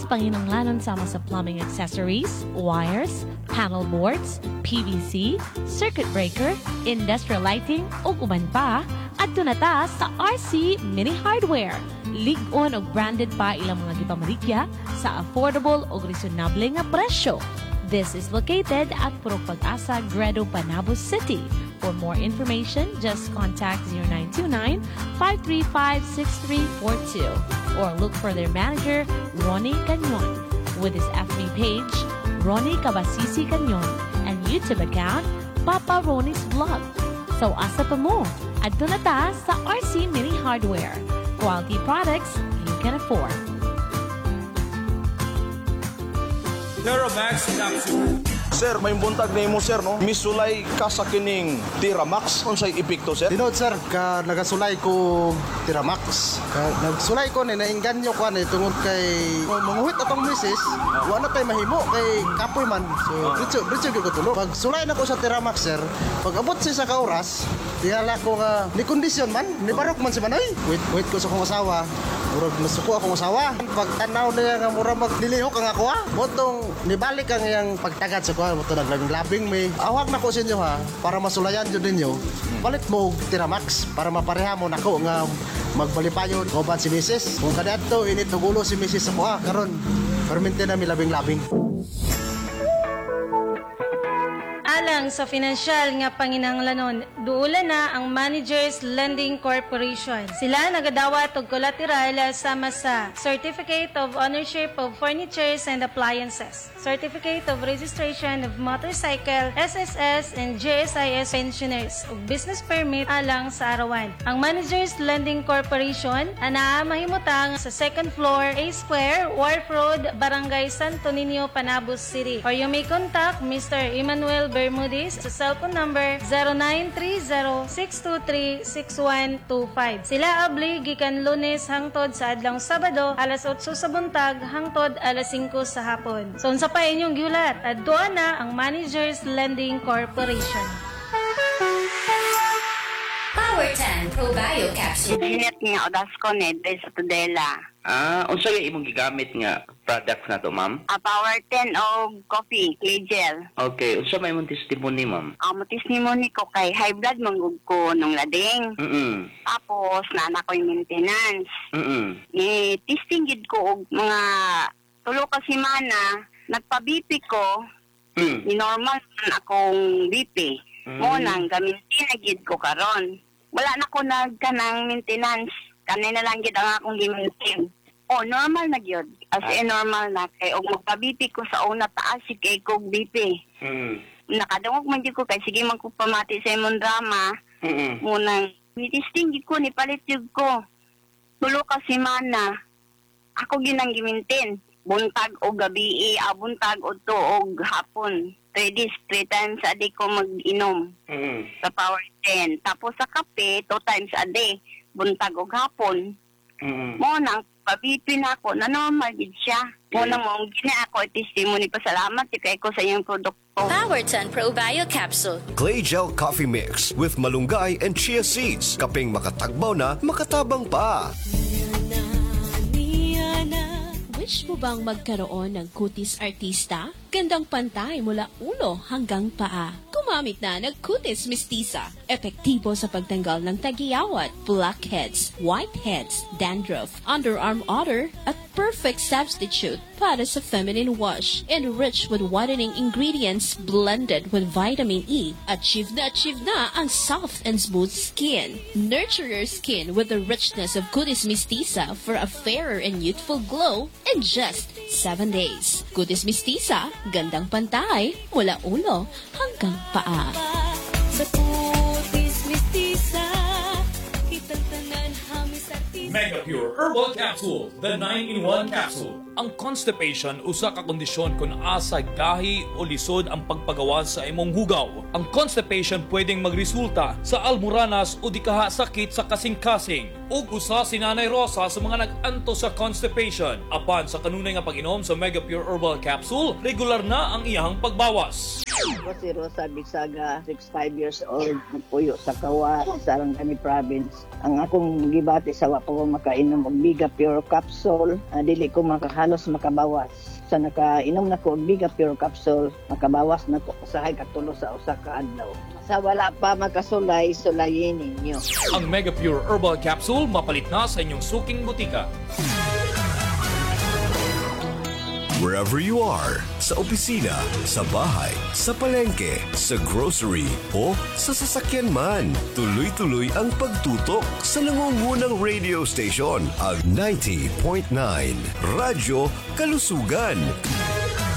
panginahanglanon sama sa plumbing accessories, wires, panel boards, PVC, circuit breaker, industrial lighting, ug uban pa, adto na ta sa RC Mini Hardware. Lig-on og branded pa ilang mga gipamaligya sa affordable ug reasonable nga presyo. This is located at Purok Pag-asa, Gredo, Panabo City. For more information, just contact 0929-535-6342 or look for their manager, Ronnie Canyon, with his FB page, Ronnie Kabasisi Canyon, and YouTube account, Papa Ronnie's Vlog. So asa pa mo, adto na ta sa RC Mini Hardware. Quality products you can afford. Teramax Capsule. Sir, may buntag na imo sir, no? Misulay ka sa kining Teramax. Unsay epekto, sir? Tinod sir, ka nagasulay ko Teramax. Nagsulay ko ni nainganyo ko ni tungod kay manguhit atong misis, wala kay mahimo kay kapoy man. So diretso ko tulo. Pag sulay na ko sa Teramax sir, pag abot siya sa kauras, tingala ko nga ni kondisyon man, ni barok man si Manoy. Wait ko sa akong asawa. Murag nasuko akong asawa. Pag tanaw niya nga murag maglilihok ang ako ha. Motong nibalik ang iyang pagtagad sa kuha. Motong naglabing may. Awag na ko sa inyo ha. Para masulayan yun ninyo. Balit mo Teramax. Para mapareha mo nako nga magbalipayon. Koban si Mrs. Kung kadad to, init ulo si Mrs. sa kuha. Karon, permente na may labing-labing. Alang sa financial nga panginahanglanon, duula na ang Managers Lending Corporation. Sila nagadawat og collateral sama sa Certificate of Ownership of Furnitures and Appliances, Certificate of Registration of Motorcycle, SSS and JSIS Pensioners ug Business Permit alang sa arawan. Ang Managers Lending Corporation ana mahimutang sa 2nd floor, A Square, Wharf Road, Barangay Santo Niño, Panabo City. Or you may contact Mr. Emmanuel Bermudez sa cellphone number 0930-623-6125. Sila abli gikan Lunes hangtod sa adlong Sabado alas 8 sa buntag hangtod alas 5 sa hapon. So unsa pa inyong gihulat? Adto na ang Managers Lending Corporation. Power 10 Pro Bio Capsule. Ginit nga odas ko nedre sa Tudela. Unsa yung imong gigamit nga products na to, ma'am? Power 10 o coffee, clay gel. Okay, unsa may imong testimony, ma'am? Ang testimony ko kay high blood manggug ko nung lading. Tapos nana ko yung maintenance. Testing gid ko og mga tulo ka semana, nagpa-BP ko. Ni normal man akong BP. Mo nang gaminti na gid ko karon. Wala na ko nagkanang maintenance. Kanina lang gid ang akong gimintin. Oh, normal na gyud. As in normal na kay og magpa-BP ko sa una taas si kay kog BP. Nakadungog man gyud ko kay sige man ko pamati sa imong drama. Munang testing gid ko ni palit gyud ko. Tulo ka semana. Ako ginang gimintin. Buntag o gabi, buntag o to og hapon. 3 days, 3 times a day ko mag-inom sa Power 10. Tapos sa kape, 2 times a day. Buntag o hapon. Mo nang pabipin ako, na normal gid siya. Mo nang mong gina ako, testimony, pasalamat kay ko sa iyong produkto. Power 10 Pro Bio Capsule. Clay Gel Coffee Mix with malunggay and chia seeds. Kaping makatagbaw na, makatabang pa. Wish mo bang magkaroon ng kutis artista? Gandang pantay mula ulo hanggang paa. Gumamit na ng kutis mistisa. Epektibo sa pagtanggal ng tagiyawat, blackheads, whiteheads, dandruff, underarm odor, at perfect substitute para sa feminine wash. Enriched with whitening ingredients blended with vitamin E. Achieve na ang soft and smooth skin. Nurture your skin with the richness of kutis mistisa for a fairer and youthful glow in just 7 days. Kutis mistisa, gandang pantay mula ulo hanggang paa. Sa kutis mistisa, italtanan hamis artista. Mega Pure Herbal Capsule, the 9-in-1 capsule. Ang constipation usa ka kondisyon kung asa gahi o lisod ang pagpagawa sa imong hugaw. Ang constipation pwedeng magresulta sa almuranas o di kaha sakit sa kasing-kasing. Ug usa si Nanay Rosa sa mga nag-anto sa constipation. Apan sa kanunay nga pag-inom sa Mega Pure Herbal Capsule, regular na ang iyang pagbawas. Ako si Rosa Bisaga, 65 years old, puyo sa Kawa, Sarangani Province. Ang akong gibati sa wa pa ko makainom og Biga Pure Capsule, dili ko halos makabawas. Sa nakainom na ko og Biga Pure Capsule, makabawas na ko usahay katulo sa usa ka adlaw. Sa wala pa makasulay, sulayin ninyo. Ang Mega Pure Herbal Capsule mapalit na sa inyong suking butika. Wherever you are, sa opisina, sa bahay, sa palengke, sa grocery, o sa sasakyan man, tuloy-tuloy ang pagtutok sa nangungunang radio station, ang 90.9 Radyo Kalusugan.